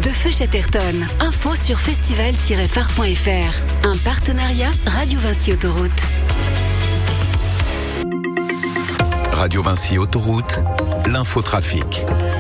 de Feu Chatterton. Info sur festival-phare.fr. Un partenariat Radio Vinci Autoroute. Radio Vinci Autoroute, l'infotrafic.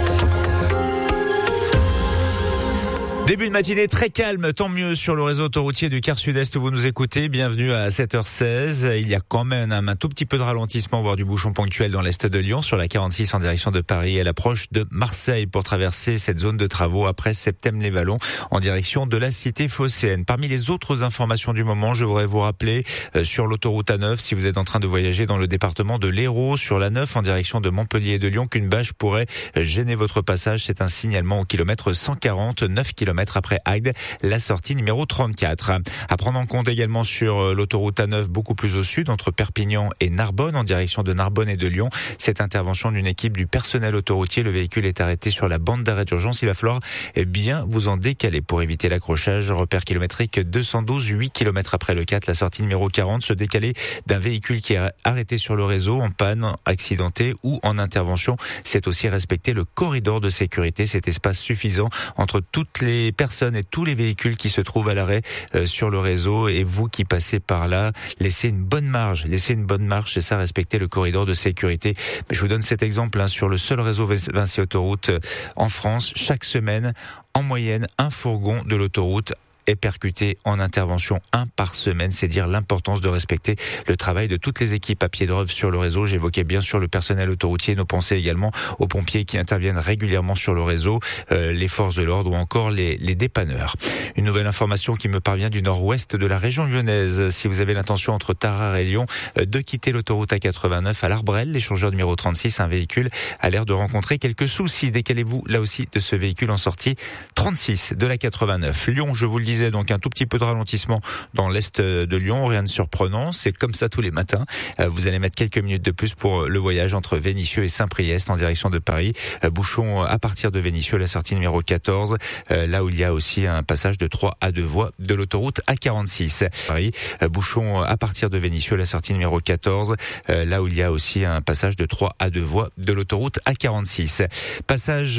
Début de matinée très calme, tant mieux sur le réseau autoroutier du quart sud-est où vous nous écoutez. Bienvenue à 7h16. Il y a quand même un tout petit peu de ralentissement, voire du bouchon ponctuel dans l'est de Lyon, sur la 46 en direction de Paris, à l'approche de Marseille pour traverser cette zone de travaux après Septem-les-Vallons en direction de la cité phocéenne. Parmi les autres informations du moment, je voudrais vous rappeler sur l'autoroute A9, si vous êtes en train de voyager dans le département de l'Hérault, sur la 9 en direction de Montpellier et de Lyon, qu'une bâche pourrait gêner votre passage. C'est un signalement au kilomètre 140, 9 km après Agde, la sortie numéro 34. À prendre en compte également sur l'autoroute A9 beaucoup plus au sud, entre Perpignan et Narbonne, en direction de Narbonne et de Lyon. Cette intervention d'une équipe du personnel autoroutier, le véhicule est arrêté sur la bande d'arrêt d'urgence. Il va falloir bien vous en décaler pour éviter l'accrochage. Repère kilométrique 212, 8 km après le 4, la sortie numéro 40, se décaler d'un véhicule qui est arrêté sur le réseau, en panne, accidenté ou en intervention. C'est aussi respecter le corridor de sécurité, cet espace suffisant entre toutes les personnes et tous les véhicules qui se trouvent à l'arrêt sur le réseau, et vous qui passez par là, laissez une bonne marge, c'est ça, respecter le corridor de sécurité. Mais je vous donne cet exemple sur le seul réseau Vinci Autoroute en France, chaque semaine, en moyenne, un fourgon de l'autoroute est percuté en intervention, un par semaine. C'est dire l'importance de respecter le travail de toutes les équipes à pied d'œuvre sur le réseau. J'évoquais bien sûr le personnel autoroutier, nos pensées également aux pompiers qui interviennent régulièrement sur le réseau, les forces de l'ordre ou encore les dépanneurs. Une nouvelle information qui me parvient du nord-ouest de la région lyonnaise. Si vous avez l'intention entre Tarare et Lyon de quitter l'autoroute A89 à l'Arbrel, l'échangeur numéro 36, un véhicule a l'air de rencontrer quelques soucis. Décalez-vous là aussi de ce véhicule en sortie 36 de la 89. Lyon, je vous le dis, donc un tout petit peu de ralentissement dans l'est de Lyon, rien de surprenant, c'est comme ça tous les matins. Vous allez mettre quelques minutes de plus pour le voyage entre Vénissieux et Saint-Priest en direction de Paris. Bouchon à partir de Vénissieux, la sortie numéro 14, là où il y a aussi un passage de 3 à 2 voies de l'autoroute A46. Paris, bouchon à partir de Vénissieux, la sortie numéro 14, là où il y a aussi un passage de 3 à 2 voies de l'autoroute A46. Passage